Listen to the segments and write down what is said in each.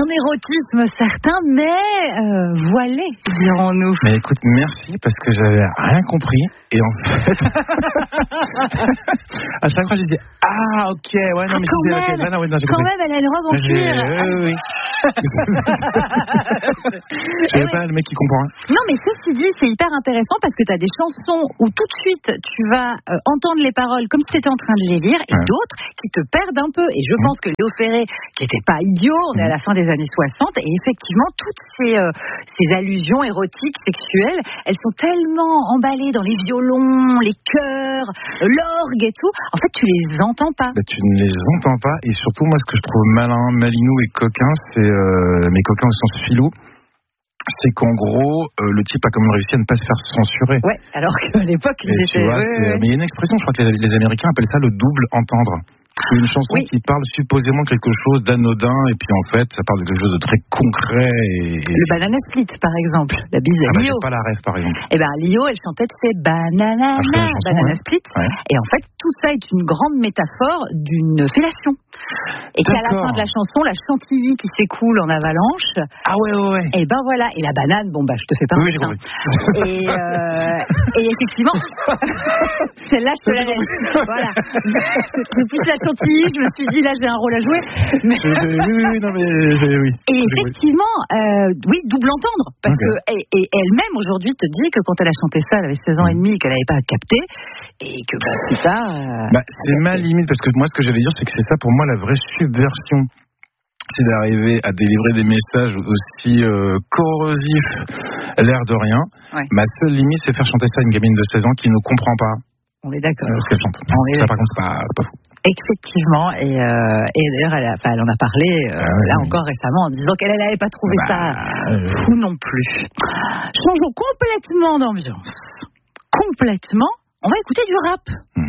érotisme certain, mais voilé, dirons-nous. Mais écoute, merci, parce que j'avais rien compris. Et en fait, à chaque fois, je disais, ah, ok, ouais, non, mais quand je disais, même, ok, là, non, ouais, non, j'ai quand compris. même, elle a une robe en cuir. Oui. Je savais pas le mec qui comprend. Non, mais ceci dit, c'est hyper intéressant parce que tu as des chansons où tout de suite tu vas entendre les paroles comme si tu étais en train de les lire, et d'autres qui te perdent un peu. Et je pense que Léo Ferré, qui n'était pas idiot, on est à la fin des années 60, et effectivement, toutes ces allusions érotiques, sexuelles, elles sont tellement emballées dans les violons, les chœurs, l'orgue et tout. En fait, tu les entends pas. Bah, tu ne les entends pas, et surtout, moi, ce que je trouve malin, malinou et coquin, c'est mes coquins au sens philo. C'est qu'en gros, le type a quand même réussi à ne pas se faire censurer. Ouais, alors qu'à l'époque, ils étaient... Mais il y a une expression, je crois que les Américains appellent ça le double entendre. C'est une chanson qui parle supposément quelque chose d'anodin, et puis en fait, ça parle de quelque chose de très concret. Le Banana Split, par exemple, la bise à Lio. J'ai pas la rêve, par exemple. Eh ben, Lio, elle chantait de ses Banana Split. Ouais. Et en fait, tout ça est une grande métaphore d'une fellation. Et qu'à la fin de la chanson, la chantilly qui s'écoule en avalanche. Ah ouais. Et ben voilà. Et la banane, bon bah je te fais pas. Oui, j'ai compris. Et effectivement, celle-là je te la laisse. Voilà. C'est plus la chantilly. Je me suis dit là j'ai un rôle à jouer. Mais... Oui. Et effectivement, oui, double entendre, parce que et elle-même aujourd'hui te dit que quand elle a chanté ça, elle avait 16 ans et demi, qu'elle n'avait pas capté, et que tout ça. C'est ma limite, parce que moi ce que j'allais dire, c'est que c'est ça pour moi la vraie subversion, c'est d'arriver à délivrer des messages aussi corrosifs, l'air de rien. Ouais. Ma seule limite, c'est faire chanter ça à une gamine de 16 ans qui ne comprend pas. On est d'accord. Ce qu'elle chante. Ça, par contre, c'est pas fou. Effectivement, et d'ailleurs, elle en a parlé là encore récemment en disant qu'elle n'avait pas trouvé ça fou non plus. Changeons complètement d'ambiance. Complètement. On va écouter du rap.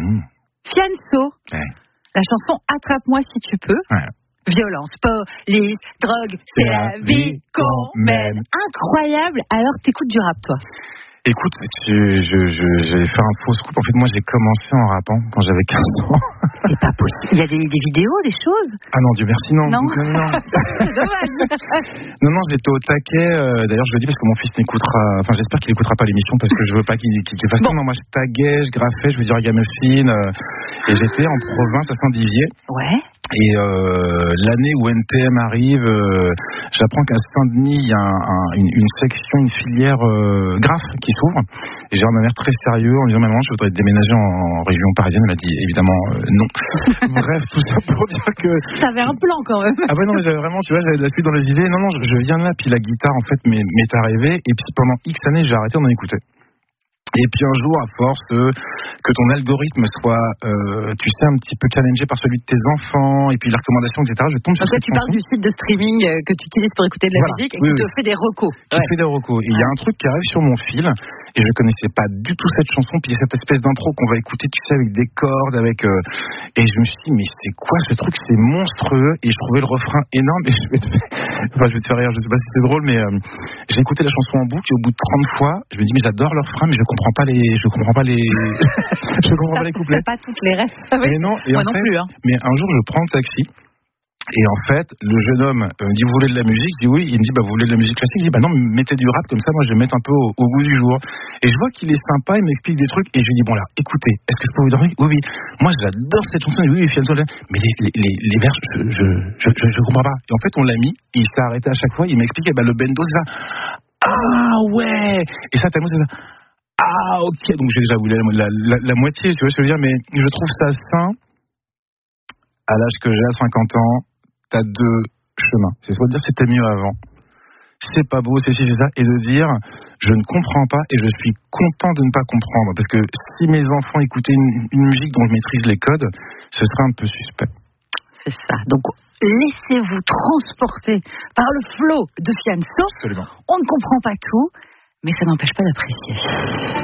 Fianso. La chanson Attrape-moi si tu peux. Violence, police, drogue, c'est la vie qu'on mène. Incroyable. Alors, t'écoutes du rap, toi? Écoute, j'allais faire un faux scoop. En fait, moi, j'ai commencé en rappant quand j'avais 15 ans. C'est pas possible. Il y a des vidéos, des choses? Ah non, Dieu merci, non. Non. C'est dommage. Non, j'étais au taquet. D'ailleurs, je le dis parce que mon fils n'écoutera... Enfin, j'espère qu'il n'écoutera pas l'émission parce que je veux pas qu'il fasse... Non, moi, je taguais, je graffais, je veux dire Ragamuffin. Et j'étais en province à Saint-Dizier. Ouais. Et l'année où NTM arrive, j'apprends qu'à Saint-Denis, il y a une section, une filière graphe qui s'ouvre. Et j'ai ma mère très sérieux en lui disant: maman, je voudrais déménager en région parisienne. Elle m'a dit évidemment non. Bref, tout ça pour dire que... T'avais un plan quand même. Ah ouais, non, mais j'avais vraiment, tu vois, j'avais de la suite dans les idées. Non, je viens de là, puis la guitare en fait m'est arrivée. Et puis pendant X années, j'ai arrêté d'en écouter. Et puis un jour, à force que ton algorithme soit, tu sais, un petit peu challengé par celui de tes enfants, et puis les recommandations, etc., je tombe sur cette chanson. Tu parles du site de streaming que tu utilises pour écouter de la musique et qui te fait des recos. Qui fait des recos. Et il y a un truc qui arrive sur mon fil, et je connaissais pas du tout cette chanson, puis il y a cette espèce d'intro qu'on va écouter, tu sais, avec des cordes, et je me suis dit, mais c'est quoi ce truc? C'est monstrueux. Et je trouvais le refrain énorme, et je vais te faire rire, je sais pas si c'est drôle, mais j'ai écouté la chanson en boucle, et au bout de 30 fois, je me dis, mais j'adore le refrain, mais je comprends pas les couplets. Pas toutes les restes. Mais non, et moi non plus. Hein. Mais un jour, je prends le taxi. Et en fait, le jeune homme me dit: vous voulez de la musique? Je dis oui. Il me dit: bah, vous voulez de la musique classique? Je dis: bah non, mettez du rap, comme ça, moi je vais mettre un peu au goût du jour. Et je vois qu'il est sympa, il m'explique des trucs, et je lui dis: bon là, écoutez, est-ce que je peux vous dire? Oui. Moi j'adore cette chanson, oui, Fianso, mais les vers, je comprends pas. Et en fait, on l'a mis, il s'est arrêté à chaque fois, il m'explique: bah le bendo, c'est ça. Ah ouais. Et ça, tellement c'est ça. Ah ok, donc j'ai déjà voulu la moitié, tu vois ce que je veux dire, mais je trouve ça sain. À l'âge que j'ai, à 50 ans, t'as deux chemins. C'est soit de dire c'était mieux avant, c'est pas beau, c'est ci, c'est ça, et de dire je ne comprends pas et je suis content de ne pas comprendre, parce que si mes enfants écoutaient une musique dont je maîtrise les codes, ce serait un peu suspect. C'est ça. Donc laissez-vous transporter par le flot de Fianso. Absolument. On ne comprend pas tout, mais ça n'empêche pas d'apprécier.